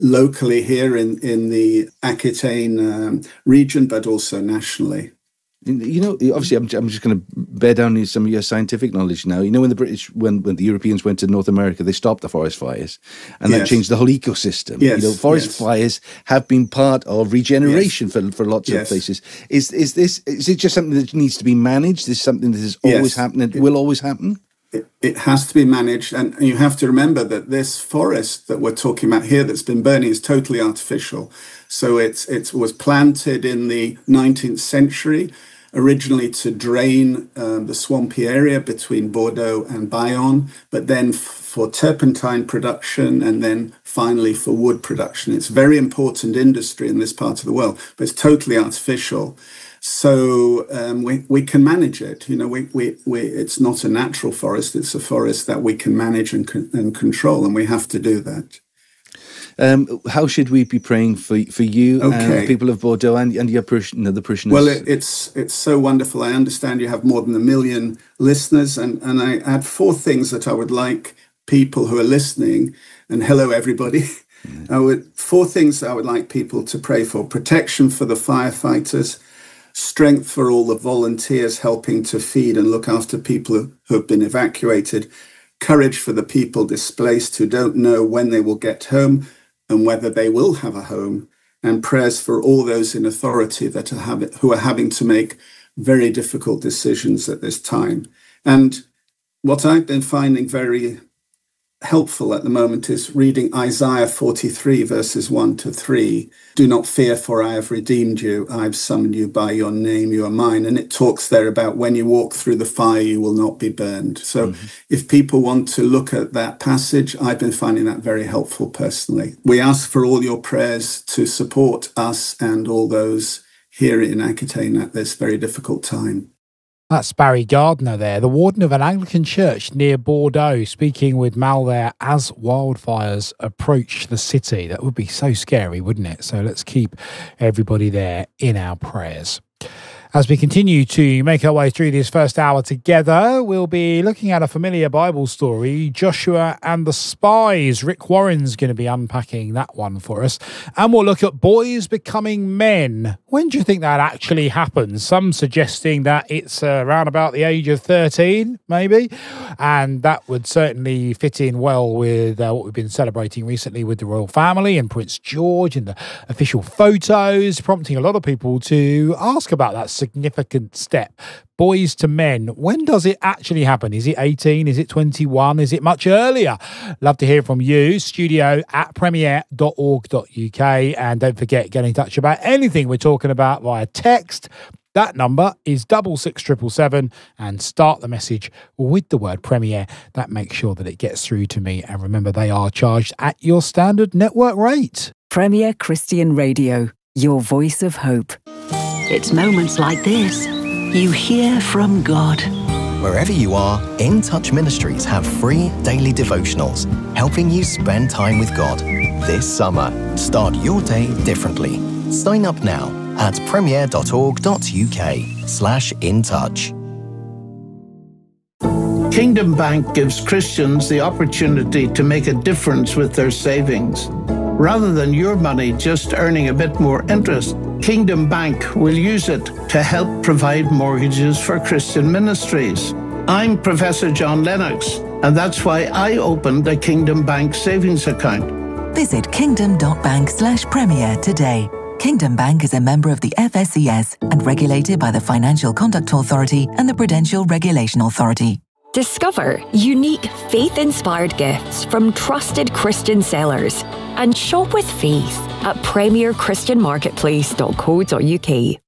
locally here in the Aquitaine region, but also nationally. Obviously, I'm just going to bear down some of your scientific knowledge now. When the British, when the Europeans went to North America, they stopped the forest fires, and that changed the whole ecosystem. Yes, forest fires have been part of regeneration for lots of places. Is it just something that needs to be managed? Is something that has always happened and will always happen? It has to be managed, and you have to remember that this forest that we're talking about here that's been burning is totally artificial. So it was planted in the 19th century, originally to drain the swampy area between Bordeaux and Bayonne, but then for turpentine production, and then finally for wood production. It's a very important industry in this part of the world, but it's totally artificial. So we can manage it. It's not a natural forest; it's a forest that we can manage and control, and we have to do that. How should we be praying for you and the people of Bordeaux and your the parishioners? Well, it's so wonderful. I understand you have more than 1 million listeners, and I had 4 things that I would like people who are listening, and hello everybody. 4 things I would like people to pray for: protection for the firefighters, strength for all the volunteers helping to feed and look after people who have been evacuated, courage for the people displaced who don't know when they will get home and whether they will have a home, and prayers for all those in authority who are having to make very difficult decisions at this time. And what I've been finding very helpful at the moment is reading Isaiah 43 verses 1-3. Do not fear, for I have redeemed you. I've summoned you by your name. You are mine. And it talks there about when you walk through the fire, you will not be burned. So if people want to look at that passage, I've been finding that very helpful personally. We ask for all your prayers to support us and all those here in Aquitaine at this very difficult time. That's Barry Gardner there, the warden of an Anglican church near Bordeaux, speaking with Mal there as wildfires approach the city. That would be so scary, wouldn't it? So let's keep everybody there in our prayers. As we continue to make our way through this first hour together, we'll be looking at a familiar Bible story, Joshua and the Spies. Rick Warren's going to be unpacking that one for us. And we'll look at boys becoming men. When do you think that actually happens? Some suggesting that it's around about the age of 13, maybe. And that would certainly fit in well with what we've been celebrating recently with the royal family and Prince George and the official photos, prompting a lot of people to ask about that significant step. Boys to men. When does it actually happen? Is it 18? Is it 21? Is it much earlier? Love to hear from you. studio@premier.org.uk. And don't forget, get in touch about anything we're talking about via text. That number is 66777, and start the message with the word Premier. That makes sure that it gets through to me. And remember, they are charged at your standard network rate. Premier Christian Radio, your voice of hope. It's moments like this you hear from God. Wherever you are, In Touch Ministries have free daily devotionals helping you spend time with God. This summer, start your day differently. Sign up now at premier.org.uk/intouch. Kingdom Bank gives Christians the opportunity to make a difference with their savings. Rather than your money just earning a bit more interest, Kingdom Bank will use it to help provide mortgages for Christian ministries. I'm Professor John Lennox, and that's why I opened a Kingdom Bank savings account. Visit kingdom.bank/premier today. Kingdom Bank is a member of the FSCS and regulated by the Financial Conduct Authority and the Prudential Regulation Authority. Discover unique faith-inspired gifts from trusted Christian sellers and shop with faith at premierchristianmarketplace.co.uk.